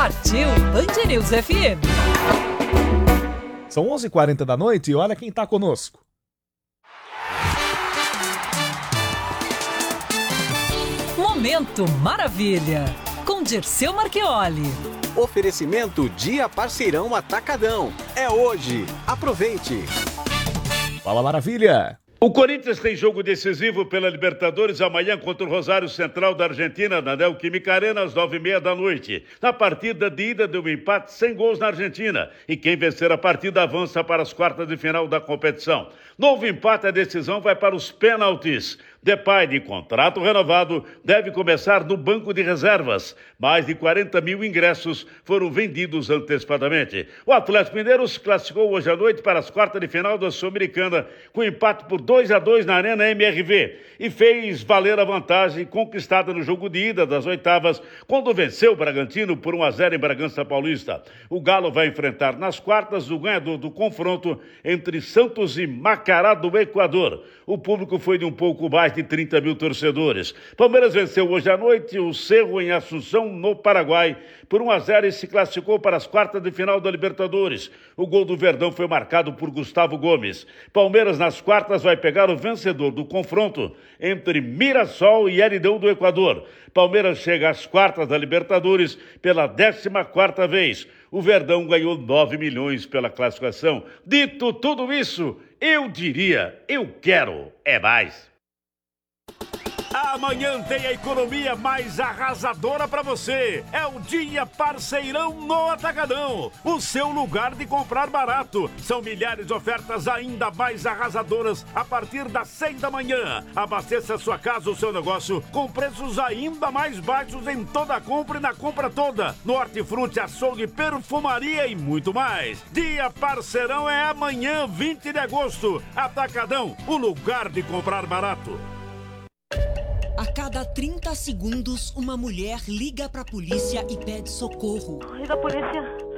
Partiu Band News FM. São 11h40 da noite e olha quem está conosco. Momento Maravilha, com Dirceu Marchioli. Oferecimento Dia Parceirão Atacadão. É hoje. Aproveite. Fala, Maravilha. O Corinthians tem jogo decisivo pela Libertadores amanhã contra o Rosário Central da Argentina, na Neoquímica Arena, às 9h30 da noite. Na partida de ida deu um empate sem gols na Argentina. E quem vencer a partida avança para as quartas de final da competição. Novo empate, a decisão vai para os pênaltis. Depay, de contrato renovado, deve começar no banco de reservas. Mais de 40 mil ingressos foram vendidos antecipadamente. O Atlético Mineiro se classificou hoje à noite para as quartas de final da Sul-Americana, com empate por 2-2 na Arena MRV, e fez valer a vantagem conquistada no jogo de ida das oitavas, quando venceu o Bragantino por 1-0 em Bragança Paulista. O Galo vai enfrentar nas quartas o ganhador do confronto entre Santos e Macará do Equador. O público foi de um pouco mais de 30 mil torcedores. Palmeiras venceu hoje à noite o Cerro em Assunção, no Paraguai, por 1-0 e se classificou para as quartas de final da Libertadores. O gol do Verdão foi marcado por Gustavo Gomes. Palmeiras nas quartas vai pegar o vencedor do confronto entre Mirassol e LDU do Equador. Palmeiras chega às quartas da Libertadores pela 14ª vez. O Verdão ganhou 9 milhões pela classificação. Dito tudo isso, eu diria, eu quero é mais. Amanhã tem a economia mais arrasadora para você. É o Dia Parceirão no Atacadão. O seu lugar de comprar barato. São milhares de ofertas ainda mais arrasadoras a partir das 6 da manhã. Abasteça sua casa ou seu negócio com preços ainda mais baixos em toda a compra e na compra toda. No hortifruti, açougue, perfumaria e muito mais. Dia Parceirão é amanhã, 20 de agosto. Atacadão, o lugar de comprar barato. A cada 30 segundos, uma mulher liga pra polícia e pede socorro. Liga, polícia.